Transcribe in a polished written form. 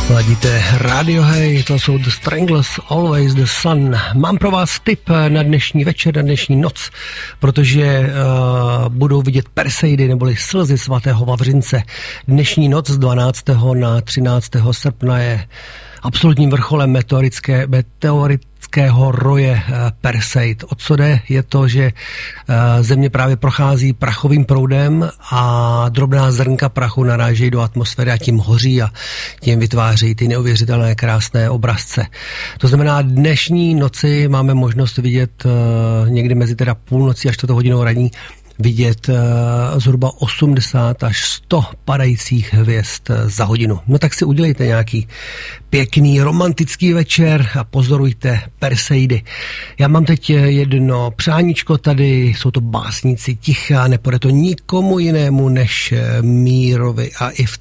Ladíte Radio Hey, to jsou The Stranglers, Always the Sun. Mám pro vás tip na dnešní večer, na dnešní noc, protože budou vidět Perseidy neboli slzy svatého Vavřince. Dnešní noc z 12. na 13. srpna je absolutním vrcholem meteorického roje Perseid. O co jde? Je to, že Země právě prochází prachovým proudem a drobná zrnka prachu narážejí do atmosféry a tím hoří a tím vytvářejí ty neuvěřitelné krásné obrazce. To znamená, dnešní noci máme možnost vidět někdy mezi teda půlnocí až 4 hodinou ranní vidět zhruba 80 až 100 padajících hvězd za hodinu. No tak si udělejte nějaký pěkný romantický večer a pozorujte Perseidy. Já mám teď jedno přáníčko tady, jsou to básníci ticha, nepůjde to nikomu jinému než Mírovi a Ivce.